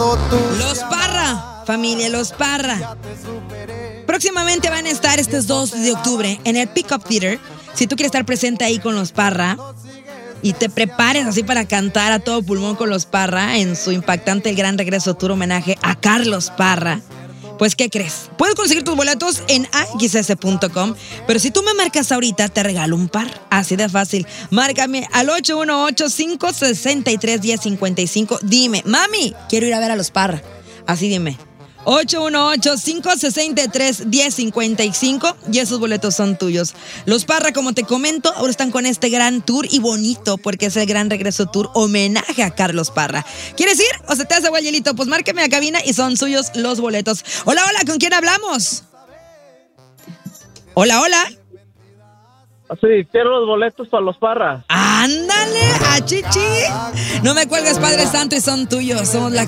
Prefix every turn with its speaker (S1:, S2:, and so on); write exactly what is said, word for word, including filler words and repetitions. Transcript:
S1: Los Parra, familia, Los Parra. Próximamente van a estar este dos de octubre en el Pickup Theater. Si tú quieres estar presente ahí con Los Parra y te prepares así para cantar a todo pulmón con Los Parra en su impactante El Gran Regreso Tour homenaje a Carlos Parra, pues ¿qué crees? Puedes conseguir tus boletos en a x s punto com, pero si tú me marcas ahorita te regalo un par, así de fácil. Márcame al ocho uno ocho, cinco seis tres, uno cero cinco cinco. Dime, mami, quiero ir a ver a Los Parra. Así dime. ocho uno ocho, cinco seis tres, uno cero cinco cinco y esos boletos son tuyos. Los Parra, como te comento, ahora están con este gran tour y bonito porque es el Gran Regreso Tour homenaje a Carlos Parra. ¿Quieres ir o se te hace guayelito? Pues márcame a cabina y son suyos los boletos. Hola, hola, ¿con quién hablamos? Hola, hola.
S2: Sí, quiero los boletos para Los Parra.
S1: ¡Ándale, a chichi! No me cuelgues, Padre Santo, y son tuyos. Somos la